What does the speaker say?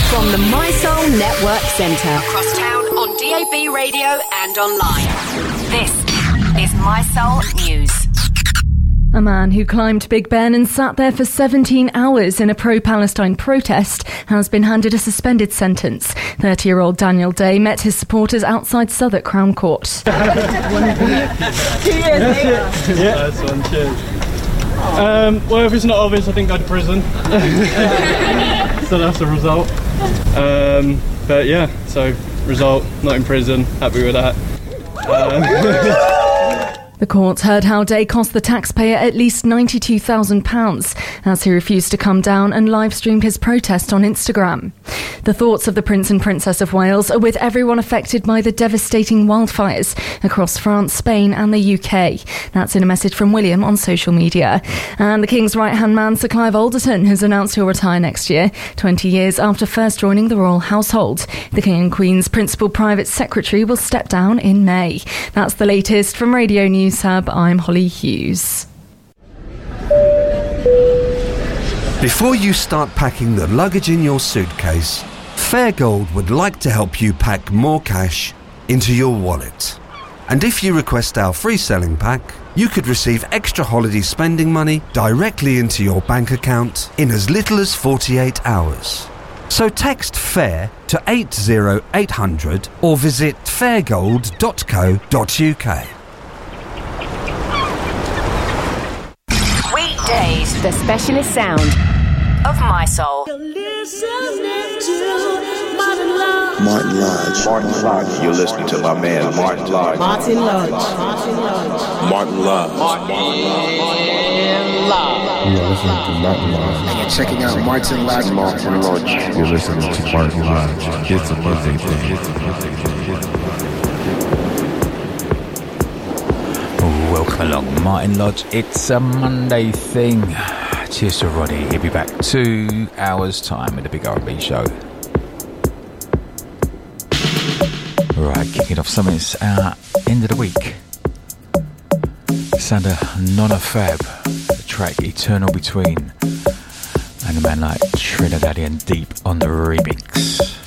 From the My Soul Network Centre. Across town on DAB radio and online. This is My Soul News. A man who climbed Big Ben and sat there for 17 hours in a pro-Palestine protest has been handed a suspended sentence. 30-year-old Daniel Day met his supporters outside Southwark Crown Court. Well, if it's not obvious, I think I'd prison. So that's the result. But yeah, so result, not in prison, happy with that. The court heard how Day cost the taxpayer at least £92,000 as he refused to come down and live-streamed his protest on Instagram. The thoughts of the Prince and Princess of Wales are with everyone affected by the devastating wildfires across France, Spain and the UK. That's in a message from William on social media. And the King's right-hand man, Sir Clive Alderton, has announced he'll retire next year, 20 years after first joining the royal household. The King and Queen's principal private secretary will step down in May. That's the latest from Radio News Hub. I'm Holly Hughes. Before you start packing the luggage in your suitcase, Fairgold would like to help you pack more cash into your wallet. And if you request our free selling pack, you could receive extra holiday spending money directly into your bank account in as little as 48 hours. So text FAIR to 80800 or visit fairgold.co.uk. Weekdays, the specialist sound of My Soul. Martin Lodge. You're listening to my man, Martin Lodge. Martin Lodge. Martin Lodge. You're listening to Martin Lodge. And you're checking out Martin Lodge. Martin Lodge. You're listening to Martin Lodge. It's a Monday thing. Welcome along, Martin Lodge. It's a Monday thing. Cheers to Roddy. He'll be back 2 hours' time with the big R&B show. Right, kicking off something. It's end of the week. It's under Nona Fab, the track Eternal Between, and a man like Trinidadian Deep on the remix.